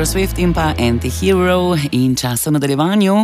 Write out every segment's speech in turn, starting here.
Taylor Swift in pa Anti-Hero in čas v nadaljevanju.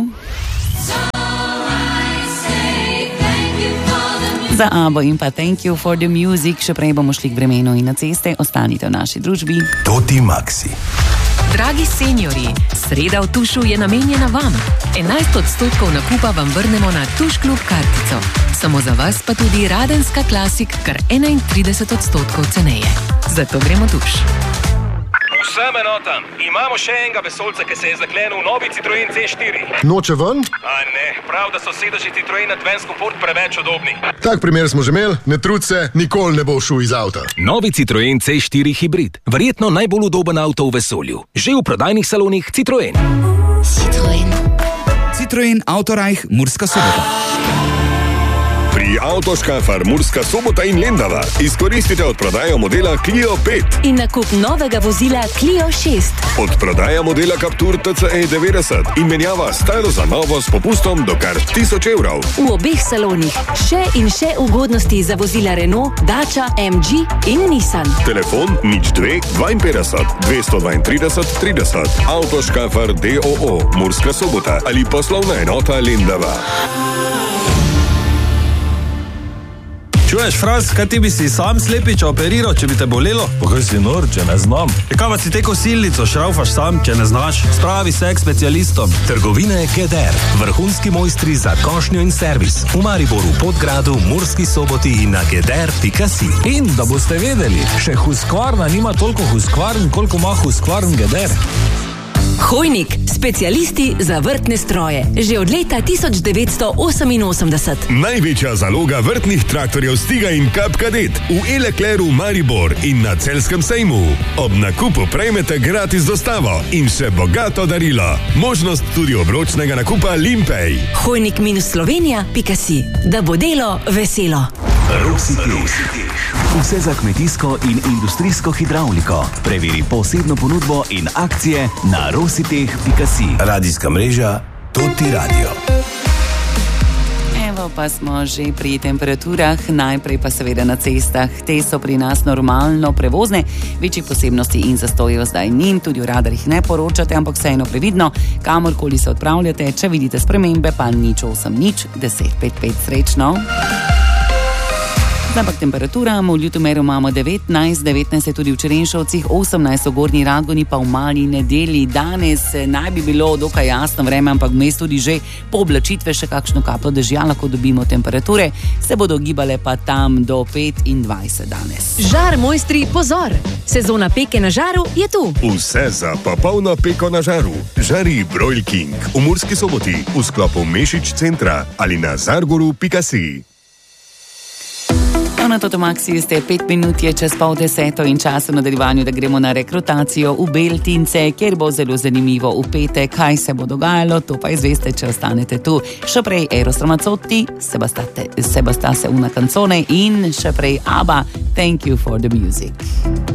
Za Abo in pa Thank you for the music. Še prej bomo šli k vremenu in na ceste. Ostanite v naši družbi. Toti Maxi. Dragi seniorji, sreda v Tušu je namenjena vam. 11% nakupa vam vrnemo na Tuš Klub kartico. Samo za vas pa tudi Radenska Klasik, kar 31% ceneje. Zato gremo Tuš. Vsem enotam, imamo še enega vesolca, ki se je zaklenil v novi Citroen C4. Noče ven? A ne, prav, da so sedeži Citroen Advance Comfort preveč udobni. Tak primer smo že imeli, ne trud se, nikoli ne bo šel iz avta. Novi Citroen C4 hibrid, verjetno najbolj udoben avto v vesolju. Že v prodajnih salonih Citroen. Citroen Autorajh Murska Sobota. Pri Avtoškafar Murska Sobota in Lendava izkoristite odprodajo modela Clio 5 in nakup novega vozila Clio 6. Odprodaja modela Captur TCE 90 in menjava staro za novo s popustom do kar 1000 evrov. V obeh salonih še in še ugodnosti za vozila Renault, Dacia, MG in Nissan. Telefon 02 52 232 30. Avtoškafar DOO Murska Sobota ali poslovna enota Lendava. Čuješ, Fras, kaj ti bi si sam slepiča operiral, če bi te bolelo? Pa kaj si nor, če ne znam? Kaj pa si te kosilnico šraufaš sam, če ne znaš? Spravi se k specialistom. Trgovine GDR, vrhunski mojstri za košnjo in servis. V Mariboru, Podgradu, Murski Soboti in na gdr.si. In da boste vedeli, še Husqvarna nima toliko Husqvarn, koliko ima Husqvarn GDR. Hojnik, specialisti za vrtne stroje. Že od leta 1988. Največja zaloga vrtnih traktorjev Stiga in Cup Cadet v E-Leclercu Maribor in na Celjskem sejmu. Ob nakupu prejmete gratis dostavo in še bogato darilo. Možnost tudi obročnega nakupa Limpej. Hojnik-slovenija.si. Da bo delo veselo. Vse za kmetijsko in industrijsko hidravliko. Preveri posebno ponudbo in akcije na rositeh.si. Radijska mreža Toti Radio. Evo pa smo že pri temperaturah, najprej pa seveda na cestah. Te so pri nas normalno prevozne, večjih posebnosti in zastojev zdaj ni, tudi v radarjih ne poročate, ampak vseeno previdno, kamorkoli se odpravljate, če vidite spremembe, pa 080 1055 srečno. Ampak temperatura, v Ljutomeru imamo 19 je tudi v Črenšovcih, 18 v Gornji Radgoni, pa v Mali Nedelji. Danes naj bi bilo dokaj jasno vreme, ampak vmes tudi že po oblačitve še kakšno kapljo dežja lahko dobimo. Temperature se bodo gibale pa tam do 25 danes. Žar mojstri, pozor! Sezona peke na žaru je tu. Vse za popolno peko na žaru. Žari Broil King v Murski Soboti v sklopu Mešič centra ali na zargoru.si. Na Toti Maxi ste 5 minut je čez 9:30 in čas v nadaljevanju, da gremo na rekrutacijo v Beltince, kjer bo zelo zanimivo v petek, kaj se bo dogajalo, to pa izveste, če ostanete tu. Še prej Eros Ramazzotti, Sebastase una canzone in še prej Abba, Thank you for the music.